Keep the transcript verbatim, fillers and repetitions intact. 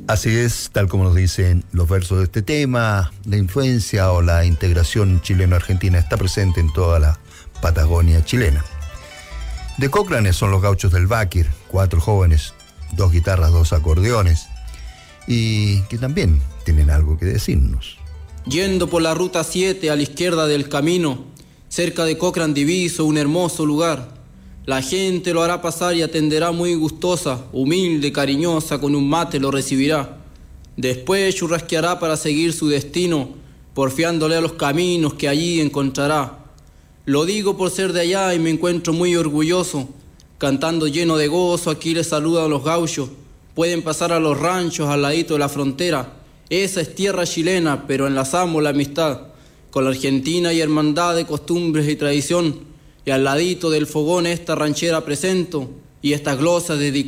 Así es, tal como nos dicen los versos de este tema, la influencia o la integración chileno-argentina está presente en toda la Patagonia chilena. De Cochrane son los Gauchos del Báquir, cuatro jóvenes, dos guitarras, dos acordeones, y que también tienen algo que decirnos. Yendo por la ruta siete a la izquierda del camino, cerca de Cochrane diviso un hermoso lugar. La gente lo hará pasar y atenderá muy gustosa, humilde, cariñosa, con un mate lo recibirá. Después churrasqueará para seguir su destino, porfiándole a los caminos que allí encontrará. Lo digo por ser de allá y me encuentro muy orgulloso, cantando lleno de gozo, aquí les saludan los gauchos. Pueden pasar a los ranchos al ladito de la frontera. Esa es tierra chilena, pero enlazamos la amistad con la Argentina y hermandad de costumbres y tradición. Y al ladito del fogón esta ranchera presento y estas glosas dedicadas